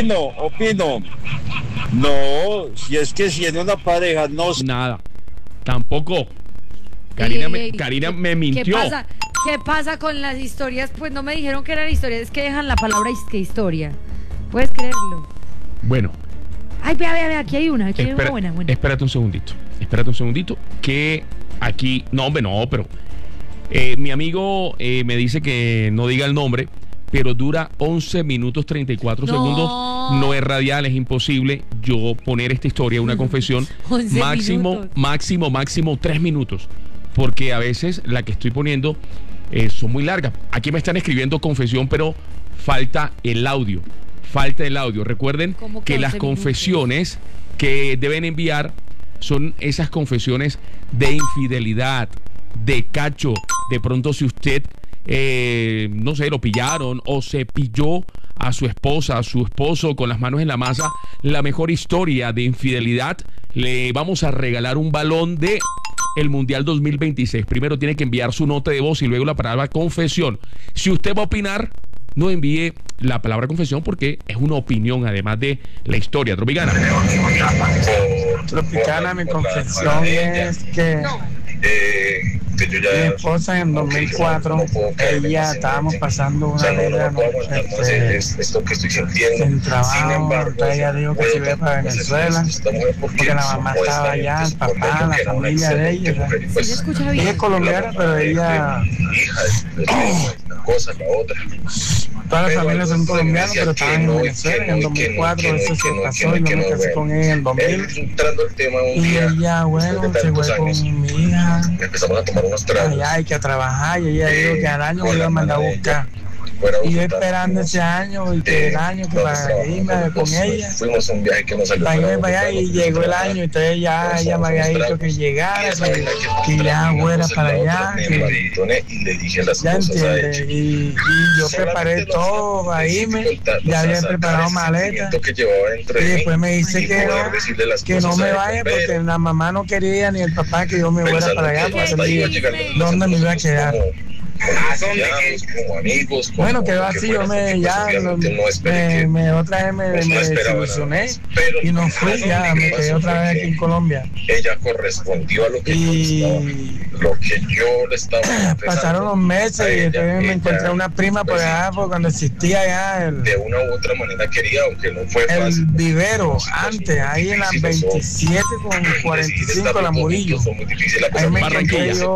opino. No, si es que si en una pareja no... Nada, tampoco. Karina me mintió. ¿Qué pasa con las historias? Pues no me dijeron que eran historias, es que dejan la palabra que historia. ¿Puedes creerlo? Bueno. Ay, vea, aquí hay una buena. Espérate un segundito, que aquí... No, hombre, no, pero... mi amigo me dice que no diga el nombre, pero dura 11 minutos 34 segundos. No es radial, es imposible yo poner esta historia, una confesión. máximo 3 minutos. Porque a veces la que estoy poniendo son muy largas. Aquí me están escribiendo confesión, pero falta el audio. Recuerden que las confesiones que deben enviar son esas confesiones de infidelidad, de cacho. De pronto si usted, no sé, lo pillaron o se pilló a su esposa, a su esposo con las manos en la masa, la mejor historia de infidelidad, le vamos a regalar un balón de el Mundial 2026. Primero tiene que enviar su nota de voz y luego la palabra confesión. Si usted va a opinar, no envíe la palabra confesión porque es una opinión además de la historia. Tropicana. Tropicana, mi confesión es que mi esposa en 2004, ella estábamos pasando una vida sin trabajo. Entonces ella dijo que se iba para Venezuela porque la mamá estaba allá, el papá, la familia de ella. Ella es colombiana, pero ella... Todas las familias son colombianas, pero estaban en Venezuela. En el 2004 eso se pasó y yo me casé con ella en el 2000. Y ella, bueno, se fue con mi hija. Empezamos a tomar unos tragos. Allá hay que trabajar y ella dijo que al año me iba a mandar a buscar. Y yo esperando ese año y que el año que para irme con ella. Fuimos a un viaje que nos salió para allá y llegó el año, entonces ya ella me había dicho que llegara, que ya fuera para allá. Ya entiendes. Y yo preparé todo para irme, ya había preparado maletas. Y después me dice que no me vaya porque la mamá no quería ni el papá que yo me fuera para allá porque dónde me iba a quedar. Bueno, quedó así, yo otra vez me desilusioné y no fui, ya me quedé otra vez aquí en Colombia. Ella correspondió a lo que yo le estaba pasaron los meses y entonces me encontré una prima por allá, por cuando existía ya de una u otra manera quería, aunque no fue fácil. El vivero, antes, ahí en las 27 con 45 la Murillo. Ahí me encontré yo.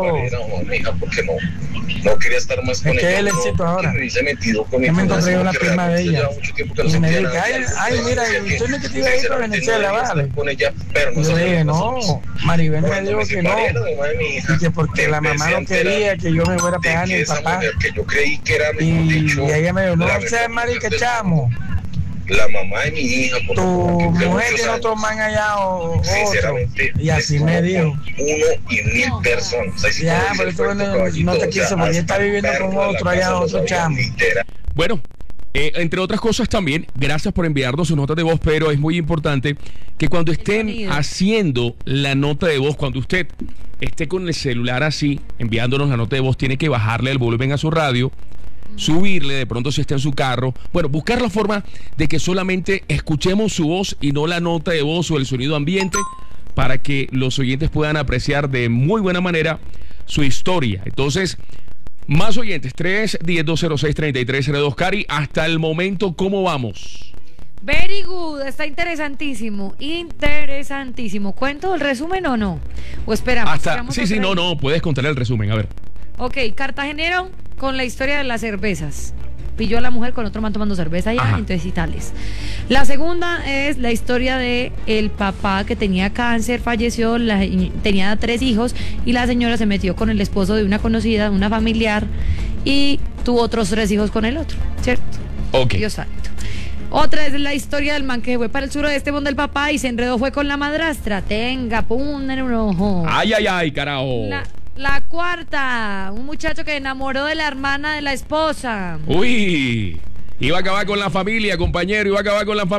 No quería estar más con ella. Es que el éxito ahora. Yo me encontré una prima de ella. Y me dijo, ay, mira, usted me que te iba a ir para Venezuela, vale. Yo le dije, no, Maribel me dijo que no. Y que porque la mamá no quería que yo me fuera a pegar ni el papá. Y ella me dijo, no seas marica, chamo. La mamá de mi hija, tu mujer tiene otro man allá o otro. Y así me dijo. 1 y 1000 personas. Ya, por eso no te quiso, porque ella está viviendo con otro allá, otro chamo. Bueno, entre otras cosas también, gracias por enviarnos su nota de voz, pero es muy importante que cuando estén haciendo la nota de voz, cuando usted esté con el celular así, enviándonos la nota de voz, tiene que bajarle el volumen a su radio, subirle de pronto si está en su carro, bueno, buscar la forma de que solamente escuchemos su voz y no la nota de voz o el sonido ambiente para que los oyentes puedan apreciar de muy buena manera su historia. Entonces, más oyentes, 3-10-206-3302. Cari, hasta el momento, ¿cómo vamos? Very good, está interesantísimo. ¿Cuento el resumen o no? ¿O esperamos? Sí, no, puedes contar el resumen, a ver. Ok, cartagenero con la historia de las cervezas. Pilló a la mujer con otro man tomando cerveza allá, entonces y tales. La segunda es la historia de el papá que tenía cáncer, falleció, tenía 3 hijos y la señora se metió con el esposo de una conocida, una familiar y tuvo otros 3 hijos con el otro, ¿cierto? Ok. Dios santo. Otra es la historia del man que fue para el suroeste donde el papá y se enredó fue con la madrastra. Pum en un ojo. Ay, carajo. La cuarta, un muchacho que enamoró de la hermana de la esposa. Uy, iba a acabar con la familia, compañero, Oiga,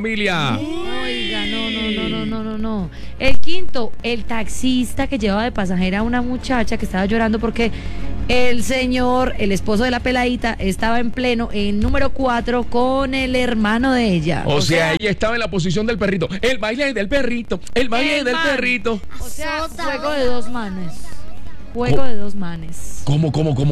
no. El quinto, el taxista que llevaba de pasajera a una muchacha que estaba llorando porque El señor, el esposo de la peladita, estaba en pleno en número 4 con el hermano de ella. O sea, ella estaba en la posición del perrito. El baile del perrito, el baile del perrito. O sea, juego de dos manes. Juego de dos manes. ¿Cómo?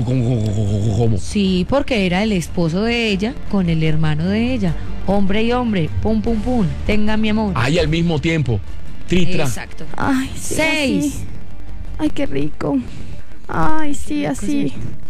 Sí, porque era el esposo de ella con el hermano de ella. Hombre y hombre, pum, pum, pum. Tenga mi amor. Ay, al mismo tiempo. Tritra. Exacto. Ay, sí, 6. así. Ay, qué rico. Ay, sí, así.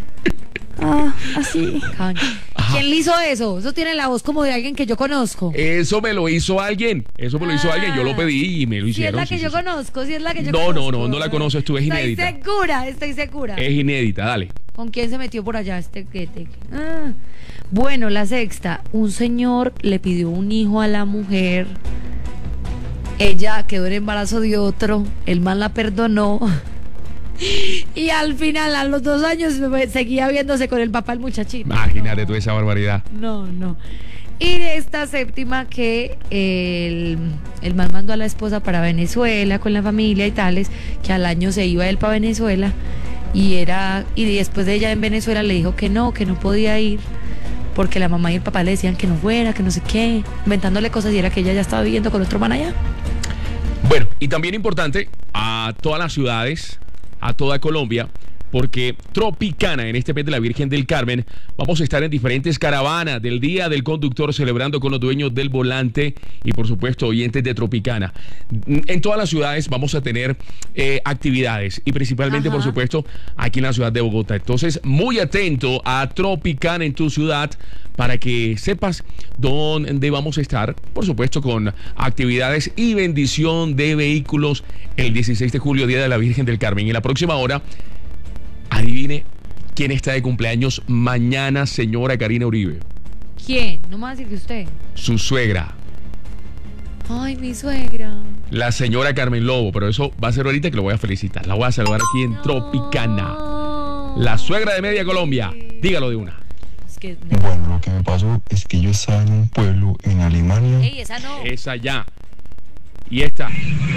Así. ¿Quién le hizo eso? Eso tiene la voz como de alguien que yo conozco. Eso me lo hizo alguien. Yo lo pedí y me lo hicieron. Si es la que yo conozco, si es la que yo conozco. No No la conozco, esto es inédita. Estoy segura. Es inédita, dale. ¿Con quién se metió por allá este quete? Bueno, la sexta. Un señor le pidió un hijo a la mujer. Ella quedó en embarazo de otro. El man la perdonó. Y al final, a los 2 años, seguía viéndose con el papá el muchachito. Imagínate tú esa barbaridad. No. Y de esta séptima, que el man mandó a la esposa para Venezuela con la familia y tales, que al año se iba él para Venezuela y después de ella en Venezuela le dijo que no podía ir porque la mamá y el papá le decían que no fuera, que no sé qué, inventándole cosas, y era que ella ya estaba viviendo con otro man allá. Bueno, y también importante a todas las ciudades, a toda Colombia, porque Tropicana, en este mes de la Virgen del Carmen, vamos a estar en diferentes caravanas del Día del Conductor, celebrando con los dueños del volante y, por supuesto, oyentes de Tropicana. En todas las ciudades vamos a tener actividades, y principalmente, por supuesto, aquí en la ciudad de Bogotá. Entonces, muy atento a Tropicana en tu ciudad para que sepas dónde vamos a estar, por supuesto, con actividades y bendición de vehículos el 16 de julio, Día de la Virgen del Carmen. Y en la próxima hora, adivine quién está de cumpleaños mañana, señora Karina Uribe. ¿Quién? No me va a decir que usted. Su suegra. Ay, mi suegra. La señora Carmen Lobo, pero eso va a ser ahorita que lo voy a felicitar. La voy a saludar aquí en Tropicana. La suegra de Media Colombia. Dígalo de una. Bueno, lo que me pasó es que yo estaba en un pueblo en Alemania. Ey, esa no. Esa ya. Y esta.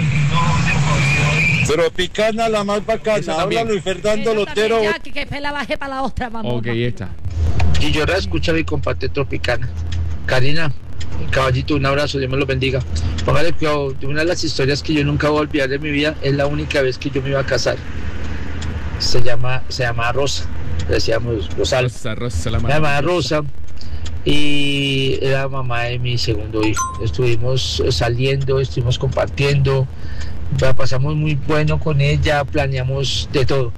Tropicana, la más bacana. Habla Luis Fernando Lotero. Ya, que pela baje para la otra, mamá. Ok, esta. Y yo la escucho a mi compadre Tropicana. Karina, caballito, un abrazo, Dios me lo bendiga. Póngale cuidado, de una de las historias que yo nunca voy a olvidar de mi vida, es la única vez que yo me iba a casar. Se llama Rosa, le decíamos Rosal. Rosa, la llamaba Rosa, y era mamá de mi segundo hijo. Estuvimos saliendo, estuvimos compartiendo, la pasamos muy bueno con ella, planeamos de todo.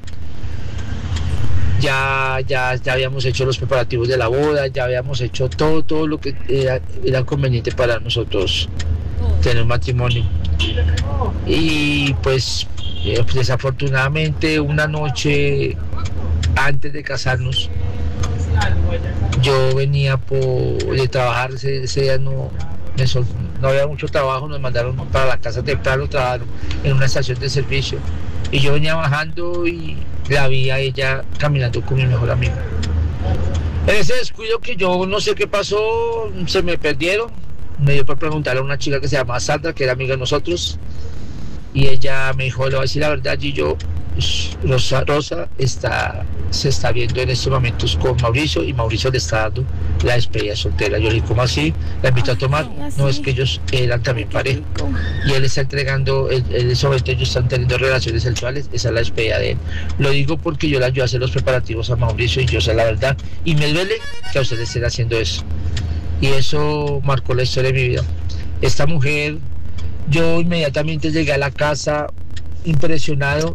Ya habíamos hecho los preparativos de la boda, ya habíamos hecho todo lo que era conveniente para nosotros tener un matrimonio. Y pues desafortunadamente, una noche antes de casarnos, yo venía de trabajar, ese día no había mucho trabajo, nos mandaron para la casa temprano, trabajaron en una estación de servicio, y yo venía bajando y la vi a ella caminando con mi mejor amigo. En ese descuido, que yo no sé qué pasó, se me perdieron, me dio por preguntarle a una chica que se llama Sandra, que era amiga de nosotros, y ella me dijo, le voy a decir la verdad, y yo, Rosa se está viendo en estos momentos con Mauricio, y Mauricio le está dando la despedida soltera. Yo le dije, ¿cómo así? La invito a tomar. No, es que ellos eran también pareja, y él está entregando, en ese momento ellos están teniendo relaciones sexuales. Esa es la despedida de él. Lo digo porque yo le ayudé a hacer los preparativos a Mauricio, y yo sé la verdad, y me duele que a ustedes estén haciendo eso, y eso marcó la historia de mi vida. Esta mujer, yo inmediatamente llegué a la casa impresionado,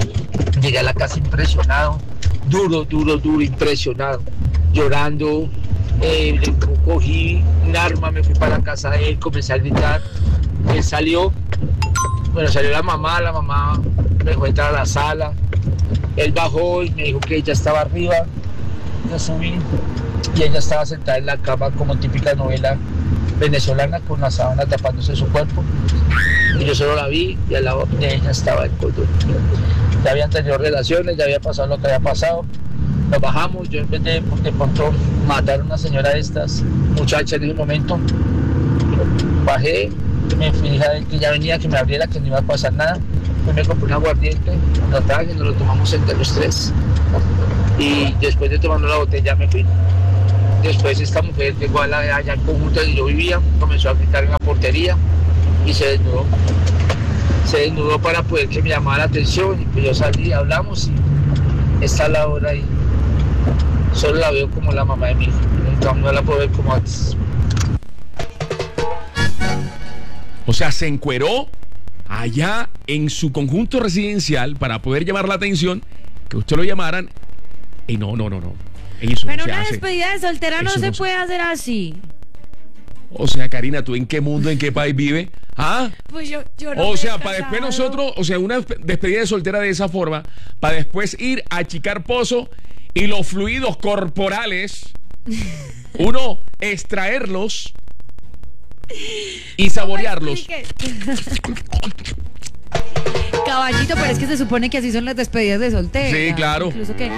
duro, impresionado, llorando. Cogí un arma, me fui para la casa de él, comencé a gritar. Él salió la mamá me dejó entrar a la sala. Él bajó y me dijo que ella estaba arriba. Yo subí y ella estaba sentada en la cama, como típica novela venezolana, con la sábana tapándose su cuerpo, y yo solo la vi, y al lado de ella estaba el cordón. Ya habían tenido relaciones, ya había pasado lo que había pasado. Nos bajamos, yo en vez de pronto matar a una señora de estas muchachas en ese momento, bajé, me fui a que ya venía, que me abriera, que no iba a pasar nada. Pues me compré un aguardiente, lo traje, nos lo tomamos entre los tres. Y después de tomando la botella me fui. Después esta mujer llegó allá al conjunto donde yo vivía, comenzó a gritar en la portería y se desnudó. Se desnudó para poder que me llamara la atención y pues yo salí, hablamos y está la hora y solo la veo como la mamá de mi hijo. Nunca no la puedo ver como antes. O sea, se encueró allá en su conjunto residencial para poder llamar la atención, que usted lo llamaran y no. Eso pero no se una hace. despedida de soltera no Eso se no se- puede hacer así. O sea, Karina, ¿tú en qué mundo, en qué país vives? ¿Ah? Pues yo no O me sea, he para después casado. nosotros, o sea, una despedida de soltera de esa forma, para después ir a achicar pozo y los fluidos corporales, uno extraerlos y saborearlos. Caballito, pero es que se supone que así son las despedidas de soltera. Sí, claro.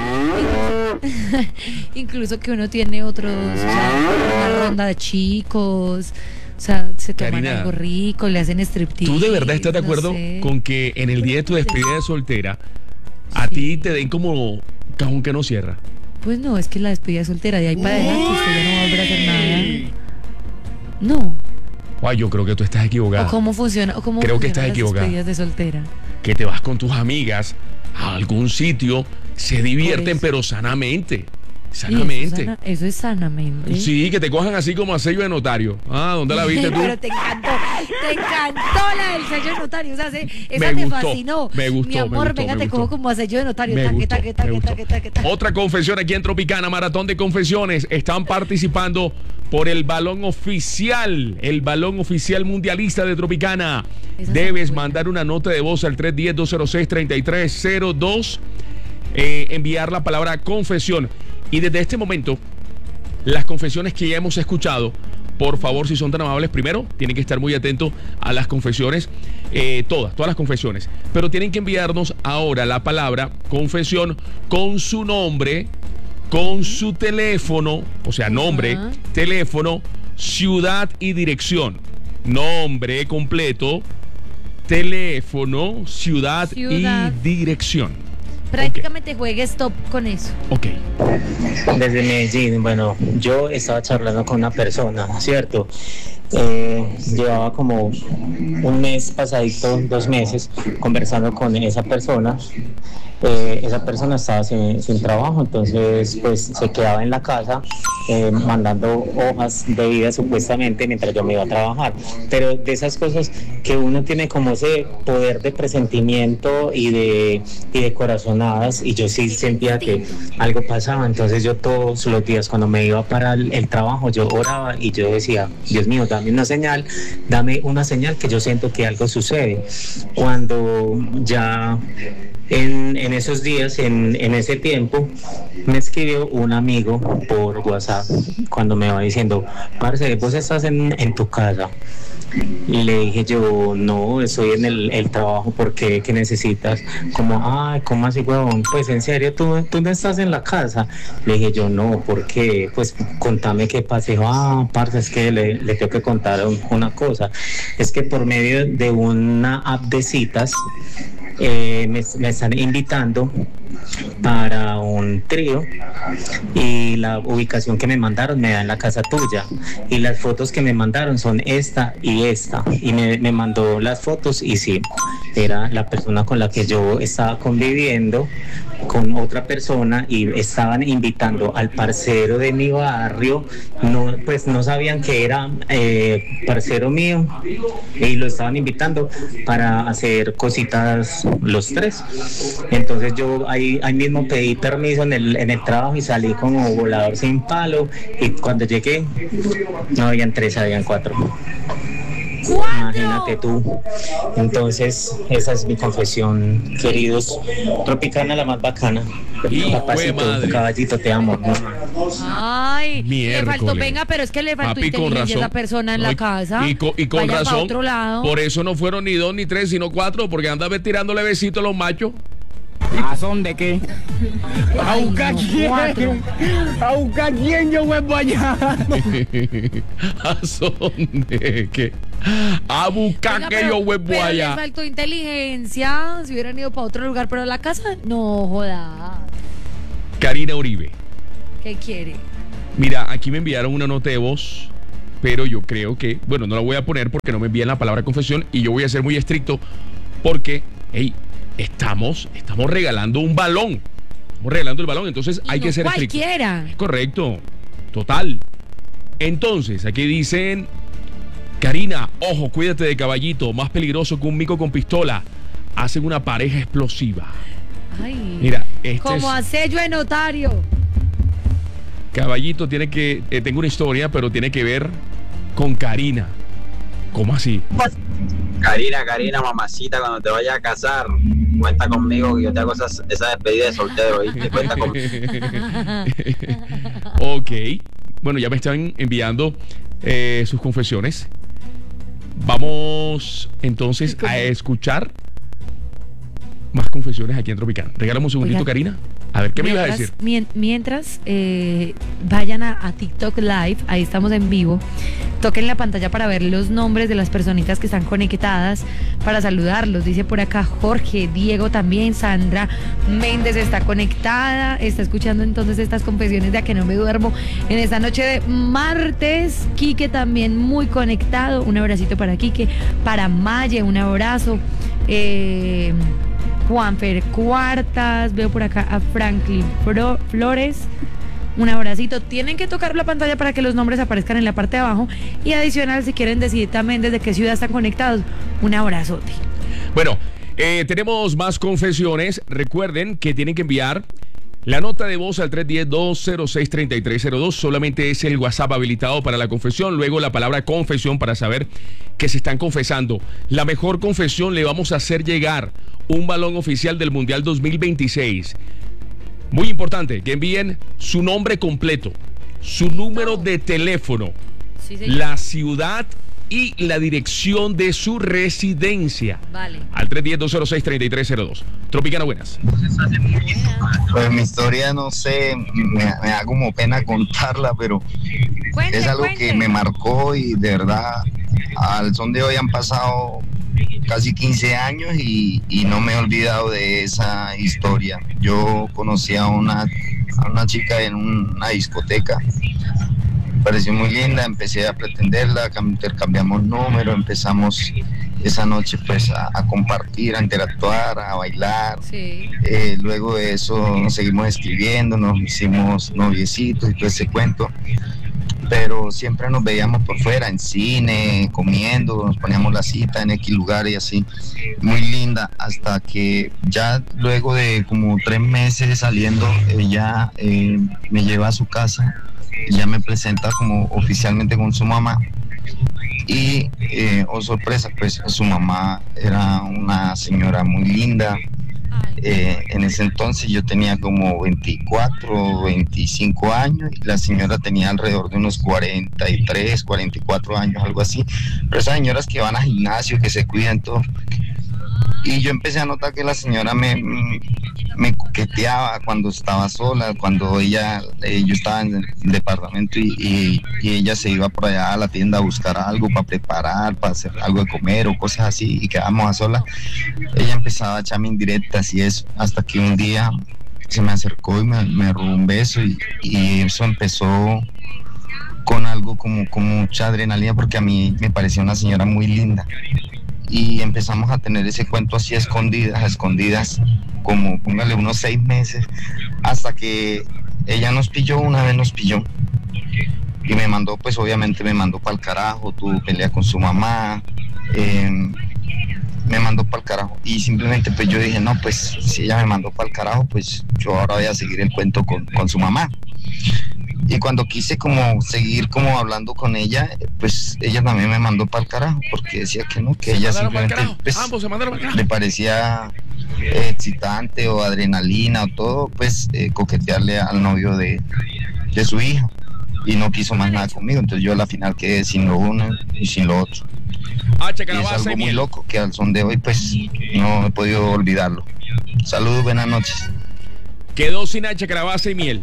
Incluso que uno tiene otros, o sea, una ronda de chicos, o sea, se toman Karina, algo rico, le hacen striptease. ¿Tú de verdad estás de no acuerdo sé. con que en el día de tu despedida de soltera a Sí. ti te den como cajón que no cierra? Pues no, es que la despedida soltera de ahí para adelante usted ya no va a volver a hacer nada. No. Ay, yo creo que tú estás equivocada. ¿O cómo funciona? ¿O cómo Creo que funcionan estás las equivocada. despedidas de soltera? Que te vas con tus amigas a algún sitio, se divierten, eso. pero sanamente. Y Sanamente. eso es sanamente. Sí, que te cojan así como a sello de notario. Ah, ¿dónde la viste tú? Pero te encantó la del sello de notario. O sea, esa Me te gustó, fascinó. me gustó, Mi amor, me gustó, venga, me te cojo gustó. como a sello de notario. Me Taque, gustó, taque, me taque, gustó. taque, taque, taque. Otra confesión aquí en Tropicana, maratón de confesiones. Están participando por el balón oficial mundialista de Tropicana. Esa Debes está buena. mandar una nota de voz al 310-206-3302, enviar la palabra confesión. Y desde este momento, las confesiones que ya hemos escuchado, por favor, si son tan amables, primero tienen que estar muy atentos a las confesiones, todas las confesiones, pero tienen que enviarnos ahora la palabra confesión con su nombre, con su teléfono, o sea, nombre, Ajá. teléfono, ciudad y dirección. Nombre completo, teléfono, ciudad. Ciudad. Y dirección. Prácticamente juegue stop con eso. Ok. Desde Medellín, bueno, yo estaba charlando con una persona, ¿cierto? Llevaba como un mes pasadito, 2 meses, conversando con esa persona. Esa persona estaba sin trabajo, entonces pues se quedaba en la casa mandando hojas de vida supuestamente mientras yo me iba a trabajar. Pero de esas cosas que uno tiene como ese poder de presentimiento y de corazonadas, y yo sí sentía que algo pasaba. Entonces yo todos los días cuando me iba para el trabajo yo oraba y yo decía: Dios mío, dame una señal que yo siento que algo sucede. Cuando ya en esos días, en ese tiempo, me escribió un amigo por WhatsApp cuando me va diciendo: parce, vos estás en tu casa. Y le dije yo: no, estoy en el trabajo. ¿Por qué? ¿Qué necesitas? Como: ay, ¿cómo así, huevón? Pues en serio, ¿tú no estás en la casa? Le dije yo: no, ¿por qué? Pues contame qué pasa. Dijo: ah, parce, es que le tengo que contar una cosa. Es que por medio de una app de citas me están invitando para un trío, y la ubicación que me mandaron me da en la casa tuya, y las fotos que me mandaron son esta, y me mandó las fotos, y sí, era la persona con la que yo estaba conviviendo con otra persona, y estaban invitando al parcero de mi barrio. No, pues no sabían que era parcero mío, y lo estaban invitando para hacer cositas los tres. Entonces yo ahí mismo pedí permiso en el trabajo y salí como volador sin palo, y cuando llegué no habían 3, habían 4. Imagínate tú. Entonces esa es mi confesión, queridos. Tropicana, la más bacana. Hijo de Papacito, madre. caballito, te amo. Ay, le faltó, Miércoles. venga, pero es que le faltó Papi, con inteligencia a razón. esa persona en No, la casa. Y con Vaya pa' razón. otro lado. Por eso no fueron ni 2 ni 3, sino 4, porque andaba tirándole besitos a los machos. ¿A son de qué? ¿A Ay, buscar no, quién? 4. ¿A buscar quién yo vuelvo allá? ¿A son de qué? A buscar Venga, que pero- yo vuelvo pero allá. le faltó inteligencia. Si hubieran ido para otro lugar, pero la casa, no joda. Karina Uribe. ¿Qué quiere? Mira, aquí me enviaron una nota de voz, pero yo creo que, bueno, no la voy a poner porque no me envían la palabra confesión y yo voy a ser muy estricto porque, hey, estamos regalando un balón. Estamos regalando el balón, entonces hay que ser estricto. Cualquiera. Es correcto, total. Entonces, aquí dicen, Karina, ojo, cuídate de Caballito, más peligroso que un mico con pistola. Hacen una pareja explosiva. Ay, mira, como a sello de notario. Caballito tiene que, tengo una historia, pero tiene que ver con Karina. ¿Cómo así? Karina, mamacita, cuando te vayas a casar, cuenta conmigo que yo te hago esa despedida de soltero y te cuenta conmigo. Ok, bueno, ya me están enviando sus confesiones. Vamos entonces a escuchar más confesiones aquí en Tropicana. Regálame un segundito, Karina. A ver, ¿qué me ibas a decir? Mientras vayan a TikTok Live, ahí estamos en vivo. Toquen la pantalla para ver los nombres de las personitas que están conectadas, para saludarlos. Dice por acá Jorge, Diego también, Sandra Méndez está conectada, está escuchando entonces estas confesiones de A que no me duermo en esta noche de martes. Quique también muy conectado, un abracito para Quique, para Maye, un abrazo. Juanfer Cuartas, veo por acá a Franklin Flores, un abracito. Tienen que tocar la pantalla para que los nombres aparezcan en la parte de abajo y adicional, si quieren decir también desde qué ciudad están conectados, un abrazote. Bueno, tenemos más confesiones. Recuerden que tienen que enviar la nota de voz al 310-206-3302. Solamente es el WhatsApp habilitado para la confesión. Luego la palabra confesión para saber que se están confesando. La mejor confesión le vamos a hacer llegar un balón oficial del Mundial 2026. Muy importante que envíen su nombre completo, su número de teléfono, la ciudad y la dirección de su residencia. Vale. Al 310-206-3302. Tropicana, buenas. Pues mi historia, no sé, me da como pena contarla, pero es algo que me marcó y de verdad, al son de hoy han pasado casi 15 años y no me he olvidado de esa historia. Yo conocí a una chica en una discoteca. Me pareció muy linda, empecé a pretenderla, intercambiamos números, empezamos esa noche pues a compartir, a interactuar, a bailar. Sí. Luego de eso nos seguimos escribiendo, nos hicimos noviecitos y todo ese cuento. Pero siempre nos veíamos por fuera, en cine, comiendo, nos poníamos la cita en X lugar y así, muy linda, hasta que ya luego de como 3 meses saliendo, ella me lleva a su casa, ya me presenta como oficialmente con su mamá y, oh sorpresa, pues su mamá era una señora muy linda. En ese entonces yo tenía como 24 o 25 años y la señora tenía alrededor de unos 43, 44 años, algo así. Pero esas señoras que van al gimnasio, que se cuidan todo. Y yo empecé a notar que la señora me coqueteaba cuando estaba sola, cuando yo estaba en el departamento y ella se iba por allá a la tienda a buscar algo para preparar, para hacer algo de comer o cosas así, y quedábamos a solas. Ella empezaba a echarme indirectas y eso, hasta que un día se me acercó y me robó un beso y eso empezó con algo como mucha adrenalina, porque a mí me parecía una señora muy linda. Y empezamos a tener ese cuento así a escondidas, como póngale unos 6 meses, hasta que ella una vez nos pilló y me mandó, pues obviamente me mandó para el carajo, tuvo pelea con su mamá, me mandó para el carajo y simplemente pues yo dije, no, pues si ella me mandó para el carajo, pues yo ahora voy a seguir el cuento con su mamá. Y cuando quise como seguir como hablando con ella, pues ella también me mandó para el carajo, porque decía que no, que ella simplemente pues, le parecía excitante o adrenalina o todo, pues coquetearle al novio de su hija, y no quiso más nada conmigo. Entonces yo a la final quedé sin lo uno y sin lo otro. Y es algo muy loco que al son de hoy pues no he podido olvidarlo. Saludos, buenas noches. Quedó sin hacha, calabaza y miel.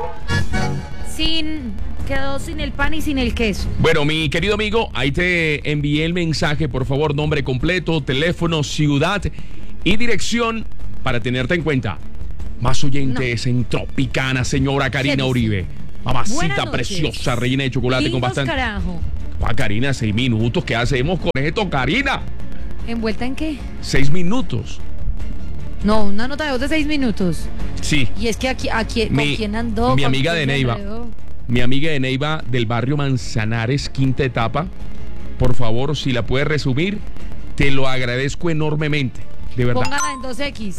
Quedó sin el pan y sin el queso. Bueno, mi querido amigo, ahí te envié el mensaje, por favor, nombre completo, teléfono, ciudad y dirección para tenerte en cuenta. Más oyentes en Tropicana, señora Karina Uribe. Mamacita preciosa, rellena de chocolate lindos, con bastante. Carajo. Karina, 6 minutos. ¿Qué hacemos con esto, Karina? ¿Envuelta en qué? 6 minutos. No, una nota de voz de 6 minutos. Sí. Y es que aquí ¿con quién andó? Mi amiga de Neiva. Mi amiga de Neiva del barrio Manzanares, quinta etapa. Por favor, si la puedes resumir, te lo agradezco enormemente. De verdad. Póngala en 2X.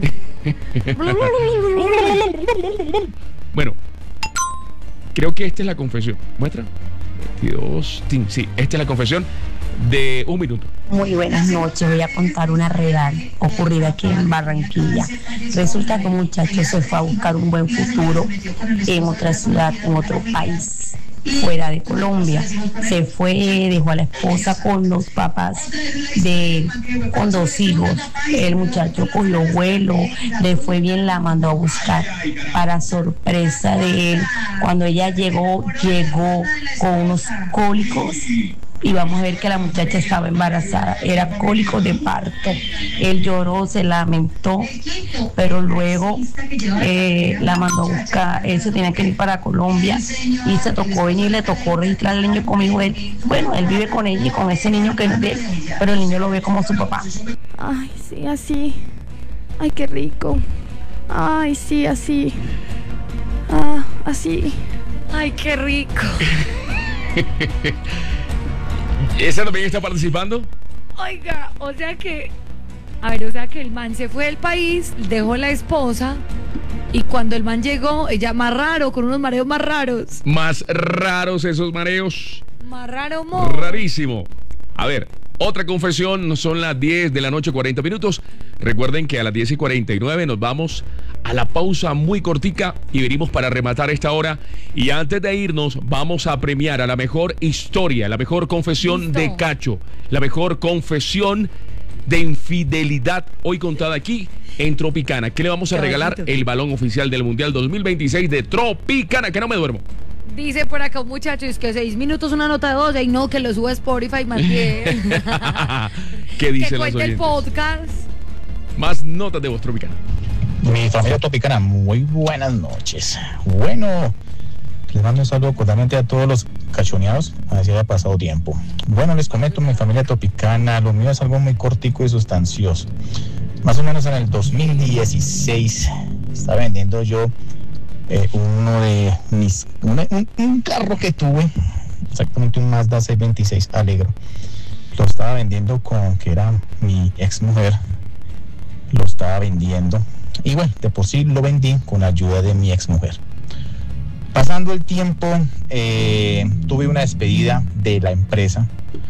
Bueno, creo que esta es la confesión. ¿Muestra? 22. Sí, esta es la confesión de 1 minuto. Muy buenas noches, voy a contar una real ocurrida aquí en Barranquilla. Resulta que un muchacho se fue a buscar un buen futuro en otra ciudad, en otro país, fuera de Colombia. Se fue, dejó a la esposa con los papás de él, con 2 hijos. El muchacho cogió vuelo, le fue bien, la mandó a buscar. Para sorpresa de él, cuando ella llegó con unos cólicos. Y vamos a ver que la muchacha estaba embarazada, era cólico de parto. Él lloró, se lamentó, pero luego la mandó a buscar. Él se tenía que ir para Colombia y se tocó venir, le tocó registrar al niño conmigo. Él vive con ella y con ese niño que no ve, pero el niño lo ve como su papá. Ay, sí, así. Ay, qué rico. Ay, sí, así. Ah, así. Ay, qué rico. ¿Esa también está participando? Oiga, o sea que el man se fue del país, dejó la esposa y cuando el man llegó, ella más raro, con unos mareos más raros. Más raros esos mareos. Más raro, rarísimo. A ver, otra confesión, son las 10 de la noche, 40 minutos. Recuerden que a las 10:49 nos vamos a la pausa muy cortica y venimos para rematar esta hora. Y antes de irnos, vamos a premiar a la mejor historia, la mejor confesión de Cacho, la mejor confesión de infidelidad hoy contada aquí en Tropicana. ¿Qué le vamos a regalar? El balón oficial del Mundial 2026 de Tropicana, que no me duermo. Dice por acá un muchacho, es que 6 minutos una nota de 2, y no, que lo sube a Spotify más bien. ¿Qué dice que los cuente el oyentes? podcast. Más notas de voz Tropicana. Mi familia Tropicana, muy buenas noches. Bueno, les mando un saludo cordialmente a todos los cachoneados, a ver si haya pasado tiempo. Bueno, les comento, mi familia Tropicana, lo mío es algo muy cortico y sustancioso. Más o menos en el 2016 estaba vendiendo yo uno de mis un carro que tuve, exactamente un Mazda C26 Alegro. Lo estaba vendiendo con que era mi ex mujer, lo estaba vendiendo y bueno, de por sí lo vendí con la ayuda de mi ex mujer. Pasando el tiempo, tuve una despedida de la empresa.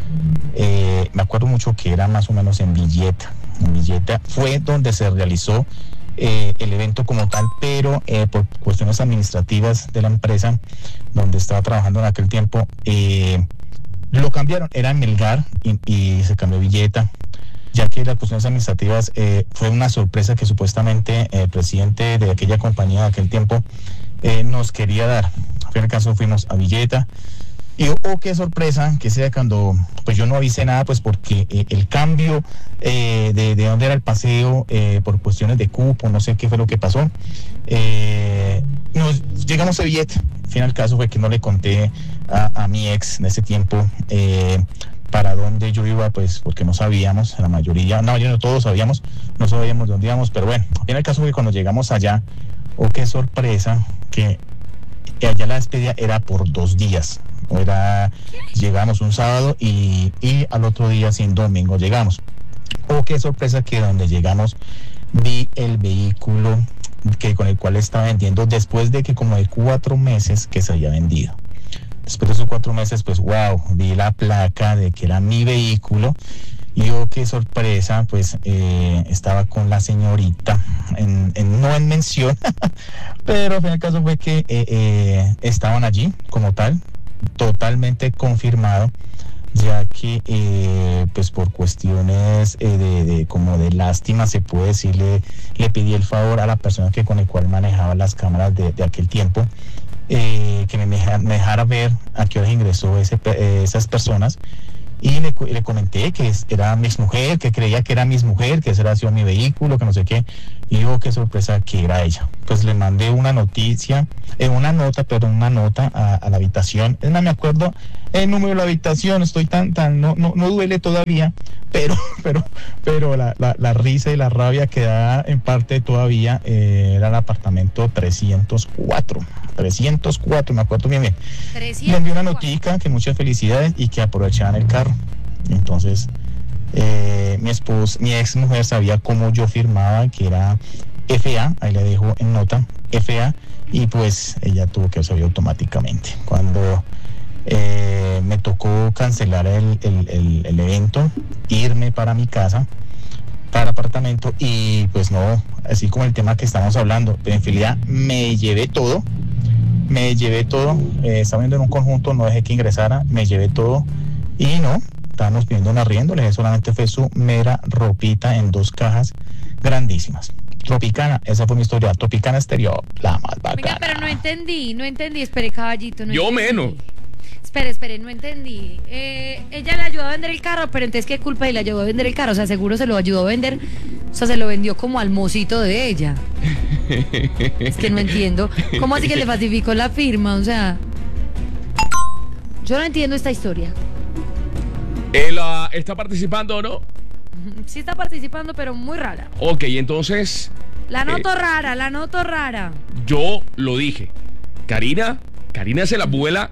Me acuerdo mucho que era más o menos en Villeta. En Villeta fue donde se realizó el evento como tal, pero por cuestiones administrativas de la empresa donde estaba trabajando en aquel tiempo, lo cambiaron, era en Melgar y se cambió a Villeta, ya que las cuestiones administrativas fue una sorpresa que supuestamente el presidente de aquella compañía de aquel tiempo nos quería dar. En el caso fuimos a Villeta y qué sorpresa que sea cuando pues yo no avisé nada, pues porque el cambio de dónde era el paseo por cuestiones de cupo, no sé qué fue lo que pasó, nos llegamos a Villeta. Al fin y al caso fue que no le conté a mi ex en ese tiempo para dónde yo iba, pues porque no sabíamos, la mayoría, no todos sabíamos, no sabíamos dónde íbamos, pero bueno, al fin y al caso fue que cuando llegamos allá, qué sorpresa que allá la despedida era por 2 días. Llegamos un sábado y al otro día, sin domingo, llegamos. Qué sorpresa que donde llegamos vi el vehículo con el cual estaba vendiendo después de que como de 4 meses que se había vendido. Después de esos 4 meses, pues wow, vi la placa de que era mi vehículo. Y qué sorpresa, pues estaba con la señorita, no en mención, pero en el caso fue que estaban allí como tal, totalmente confirmado, ya que pues por cuestiones como de lástima, se puede decir, le pedí el favor a la persona con el cual manejaba las cámaras de aquel tiempo, que me dejara ver a qué hora ingresó esas personas. Y le comenté que era mi mujer, que creía que era mi mujer, que ese era sido mi vehículo, que no sé qué. Y digo, qué sorpresa que era ella. Pues le mandé una nota a la habitación. Es más, me acuerdo el número de la habitación, estoy no duele todavía, pero la risa y la rabia que da en parte todavía era el apartamento 304, me acuerdo bien. Le envié una notica que muchas felicidades y que aprovechaban el carro. Entonces mi ex mujer sabía cómo yo firmaba, que era FA, ahí le dejo en nota, FA, y pues ella tuvo que saber automáticamente. Cuando me tocó cancelar el evento, irme para mi casa, para el apartamento, y pues no, así como el tema que estamos hablando, de infidelidad, me llevé todo, estaba viendo en un conjunto, no dejé que ingresara, me llevé todo, y no, estábamos pidiendo un arriendo, le dije solamente fue su mera ropita en 2 cajas grandísimas. Tropicana, esa fue mi historia. Tropicana Exterior, la más bacana. Venga, pero no entendí. Espere, caballito. Yo entendí. menos. Espere, no entendí. Ella le ayudó a vender el carro, pero entonces, ¿qué culpa? Y le ayudó a vender el carro. O sea, seguro se lo ayudó a vender. O sea, se lo vendió como al mocito de ella. Es que no entiendo. ¿Cómo así que le falsificó la firma? O sea, yo no entiendo esta historia. ¿Él está participando o no? Sí está participando, pero muy rara. Ok, entonces... La noto rara. Yo lo dije. Karina se la vuela.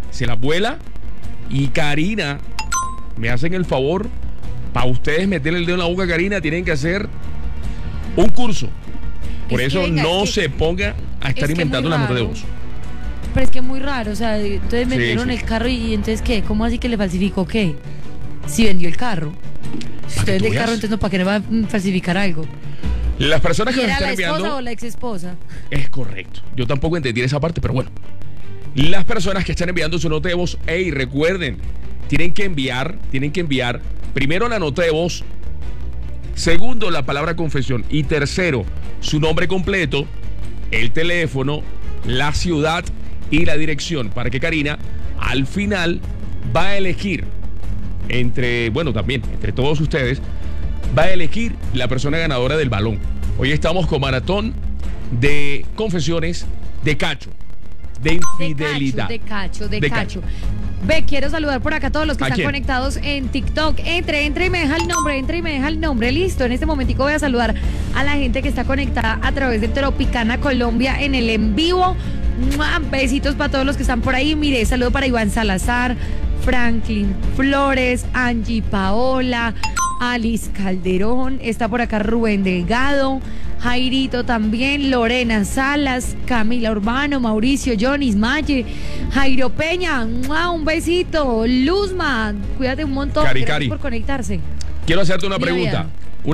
Y Karina, me hacen el favor, para ustedes meterle el dedo en la boca a Karina, tienen que hacer un curso. Por eso no se ponga a estar inventando las notas de voz. Pero es que es muy raro, o sea, entonces vendieron el carro y entonces ¿qué? ¿Cómo así que le falsificó qué? Si vendió el carro. Si usted vende el carro, entonces no, ¿para qué le va a falsificar algo? Las personas que nos están enviando... ¿Era la esposa o la ex esposa? Es correcto. Yo tampoco entendí esa parte, pero bueno. Las personas que están enviando su nota de voz, recuerden, tienen que enviar primero la nota de voz, segundo la palabra confesión y tercero su nombre completo, el teléfono, la ciudad y la dirección, para que Karina al final va a elegir entre todos ustedes, va a elegir la persona ganadora del balón. Hoy estamos con maratón de confesiones de cacho, de infidelidad. De cacho. Ve, quiero saludar por acá a todos los que están conectados en TikTok. Entra y me deja el nombre. Listo, en este momentico voy a saludar a la gente que está conectada a través de Tropicana Colombia en el en vivo. Besitos para todos los que están por ahí. Mire, saludo para Iván Salazar, Franklin Flores, Angie Paola, Alice Calderón, está por acá Rubén Delgado, Jairito también, Lorena Salas, Camila Urbano, Mauricio, Jonis, Maye, Jairo Peña, un besito, Luzma, cuídate un montón, gracias por conectarse. Quiero hacerte una pregunta,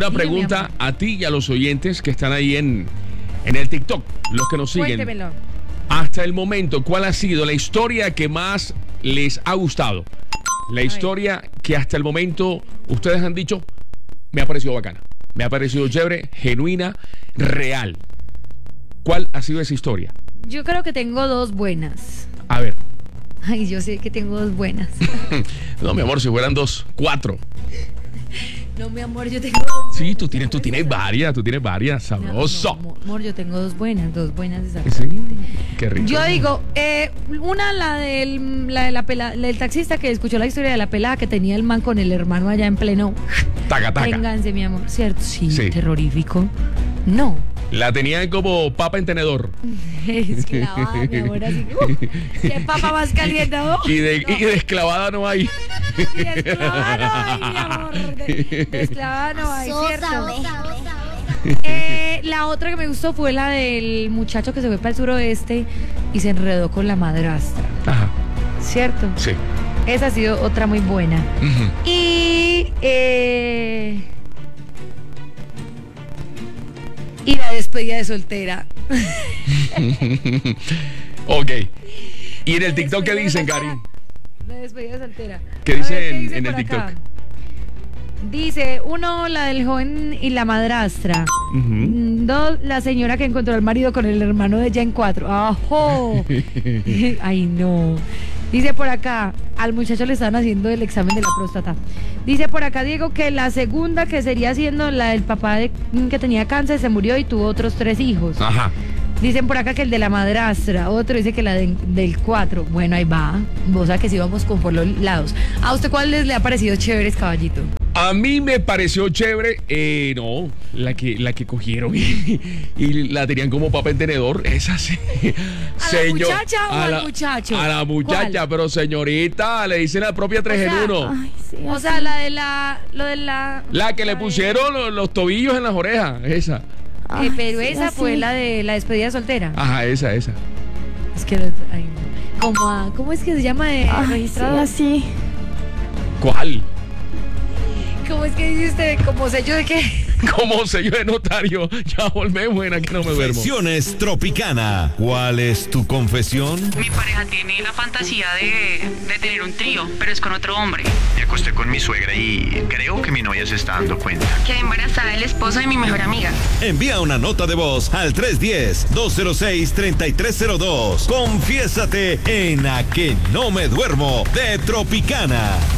a ti y a los oyentes que están ahí en el TikTok, los que nos siguen. Cuéntemelo. Hasta el momento, ¿cuál ha sido la historia que más les ha gustado? La historia que hasta el momento ustedes han dicho, me ha parecido bacana, me ha parecido chévere, genuina, real. ¿Cuál ha sido esa historia? Yo creo que tengo 2 buenas. A ver. Ay, yo sé que tengo 2 buenas. No, mi amor, si fueran 2, 4. No, mi amor, yo tengo 2 buenas. Sí, tú tienes varias, sabroso. No, amor, yo tengo 2 buenas exactamente. Sí, qué rico. Yo digo, una, la del taxista que escuchó la historia de la pelada que tenía el man con el hermano allá en pleno. Taca. Vénganse, mi amor, ¿cierto? Sí, terrorífico. No. La tenían como papa en tenedor. Esclavada, mi amor, así qué papa más caliente, ¿no? Y de esclavada no hay. Y de esclavada no hay, mi amor. De esclavada no hay, ¿cierto? La otra que me gustó fue la del muchacho que se fue para el suroeste y se enredó con la madrastra. Ajá. ¿Cierto? Sí. Esa ha sido otra muy buena. Uh-huh. Y la despedida de soltera. Ok. ¿Y en el TikTok qué dicen, Cari? La despedida de soltera. ¿Qué dicen en el TikTok? Acá? Dice, 1, la del joven y la madrastra. 2, la señora que encontró al marido con el hermano de ella en 4. ¡Ajo! Ay, no. Dice por acá, al muchacho le están haciendo el examen de la próstata. Dice por acá Diego que la segunda, que sería siendo la del papá que tenía cáncer, se murió y tuvo otros 3 hijos. Ajá. Dicen por acá que el de la madrastra, otro dice que la del 4. Bueno, ahí va. Vos sabés que sí vamos con por los lados. ¿A usted cuál le ha parecido chévere, caballito? A mí me pareció chévere, no, la que cogieron y la tenían como papel tenedor, esa sí. ¿A la muchacha o al muchacho? A la muchacha, ¿cuál? Pero señorita, le dicen la propia 3 en 1. Ay, sí, O así. sea, lo de la... La que le pusieron los tobillos en las orejas, esa. Ay, pero sí, esa así. fue la de la despedida soltera. Ajá, esa. Es que... ay, no. ¿Cómo es que se llama Ay, sí, registrado? así. ¿Cuál? ¿Cómo es que dice usted? ¿Como sello de qué? Como sello de notario. Ya volvemos, buena que no me duermo. Confesiones Tropicana. ¿Cuál es tu confesión? Mi pareja tiene la fantasía de tener un trío, pero es con otro hombre. Me acosté con mi suegra y creo que mi novia se está dando cuenta. Quedé embarazada del esposo de mi mejor amiga. Envía una nota de voz al 310-206-3302. Confiésate en A que no me duermo de Tropicana.